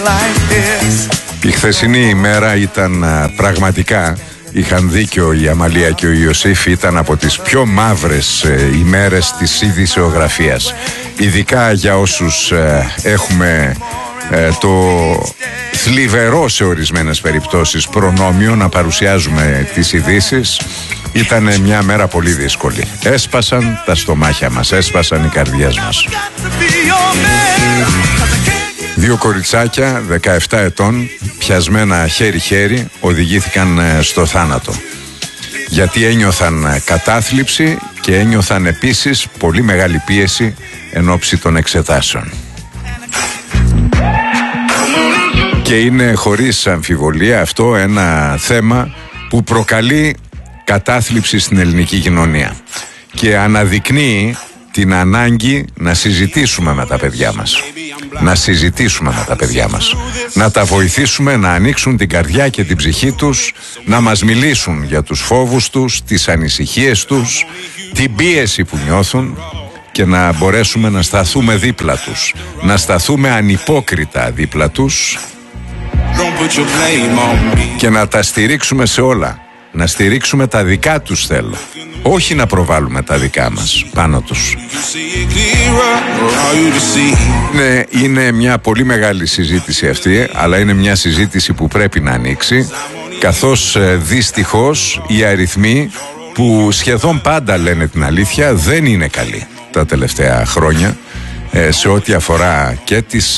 Η χθεσινή ημέρα ήταν πραγματικά, είχαν δίκιο η Αμαλία και ο Ιωσήφ, ήταν από τις πιο μαύρες ημέρες της ειδησεογραφίας. Ειδικά για όσους έχουμε το θλιβερό σε ορισμένες περιπτώσεις προνόμιο να παρουσιάζουμε τις ειδήσεις. Ήταν μια μέρα πολύ δύσκολη. Έσπασαν τα στομάχια μας, έσπασαν οι καρδιές μας. Δύο κοριτσάκια 17 ετών, πιασμένα χέρι-χέρι, οδηγήθηκαν στο θάνατο. Γιατί ένιωθαν κατάθλιψη και ένιωθαν επίσης πολύ μεγάλη πίεση εν ώψη των εξετάσεων. Και είναι χωρίς αμφιβολία αυτό ένα θέμα που προκαλεί κατάθλιψη στην ελληνική κοινωνία και αναδεικνύει την ανάγκη να συζητήσουμε με τα παιδιά μας. Να συζητήσουμε με τα παιδιά μας. Να τα βοηθήσουμε να ανοίξουν την καρδιά και την ψυχή τους, να μας μιλήσουν για τους φόβους τους, τις ανησυχίες τους, την πίεση που νιώθουν και να μπορέσουμε να σταθούμε δίπλα τους. Να σταθούμε ανυπόκριτα δίπλα τους και να τα στηρίξουμε σε όλα. Να στηρίξουμε τα δικά τους θέλω. Όχι να προβάλλουμε τα δικά μας πάνω τους. Είναι μια πολύ μεγάλη συζήτηση αυτή, αλλά είναι μια συζήτηση που πρέπει να ανοίξει, καθώς δυστυχώς οι αριθμοί που σχεδόν πάντα λένε την αλήθεια δεν είναι καλοί τα τελευταία χρόνια σε ό,τι αφορά και τις